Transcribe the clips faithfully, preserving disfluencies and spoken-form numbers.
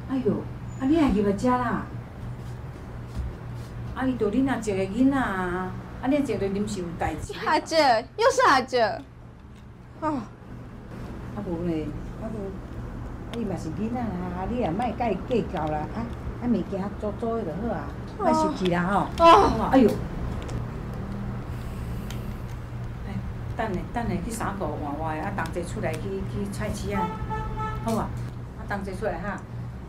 哎哟，啊你也入来食啦？啊伊就恁阿一个囡仔啊，啊你一个临时有代志。 阿姐，又是阿姐。哦。 啊无咧，啊无，啊伊嘛是囡仔啦，你也莫甲伊计较啦，啊啊物件做做的就好啊，莫生气啦吼。哦。哎哟。哎，等下等下去衫裤换换的，啊同齐出来去去菜市啊，好啊，啊同齐出来哈。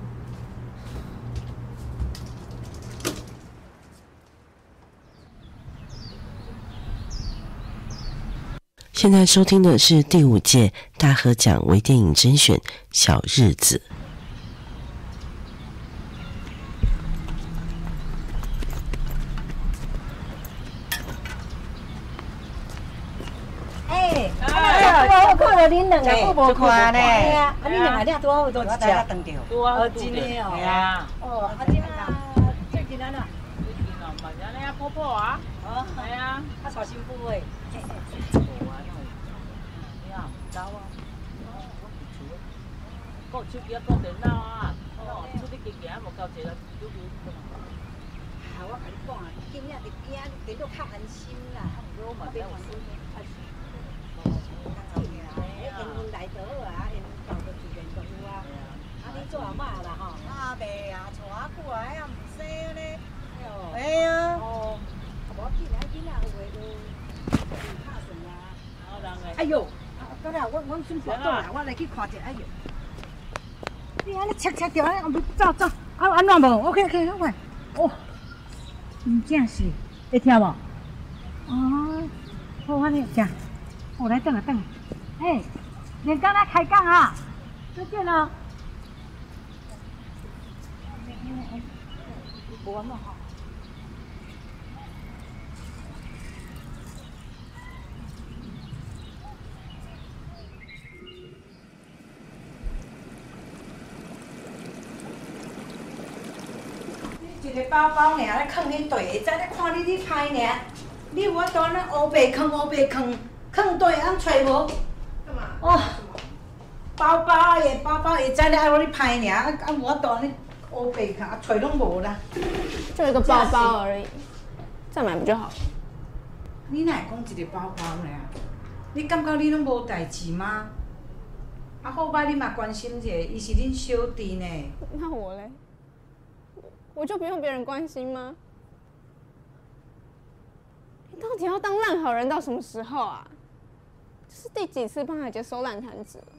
现在收听的是第五届大河奖微电影甄选《小日子》。 哎，啊，我看到恁两个好无看呢。哎呀，啊，恁两个俩拄好都一只。拄好真的哦。系啊。哦，啊，今啊，最近安怎？最近哦，嘛是安尼啊，婆婆啊。哦。系啊。啊，娶新妇诶。无啊，哪有？你啊，唔走啊？我伫厝诶。顾手机啊，顾电脑啊。哦。出去行行无够济啦，溜溜干嘛？啊，我甲你讲啊，今仔日惊电脑较安心啦。我嘛变安心。因缘来就好啊，因到就自然就有啊。啊，你做阿嬷啦吼？阿伯啊，娶啊久啊，遐毋生咧。哎呀。哦。无要紧啊，囡仔有诶就拍算啊。好人诶。哎哟，到了，我我先跑倒啦，我来去看者。哎哟，你安尼切切掉，安尼走走，啊安怎无 ？OK OK， 好快。哦，真正是，会听无？哦，好，安尼行。我来等下等下。哎。连刚才开杠啊！再见了。不那么好。你一个包包尔，咧放迄袋，再咧看你咧拍尔，你有法度安尼乌白放乌白放，放袋安找无？干嘛？哦。包包的包包会知咧爱我咧拍尔，啊啊无法度安尼乌白看，啊找拢无啦。 就一个包包而已，再买不就好了？ 你哪会讲一个包包呢？你感觉你拢无代志吗？啊好歹你嘛关心一下，伊是恁小弟呢。 那我嘞？我就不用别人关心吗？你到底要当烂好人到什么时候啊？这是第几次帮海杰收烂摊子了？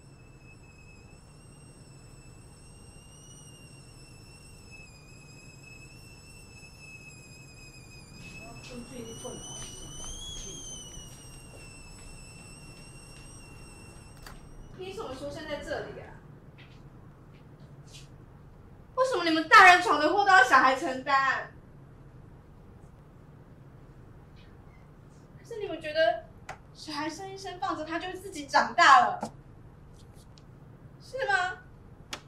凭什么出现在这里啊？为什么你们大人闯的祸都要小孩承担？可是你们觉得小孩生一生放着他就会自己长大了，是吗？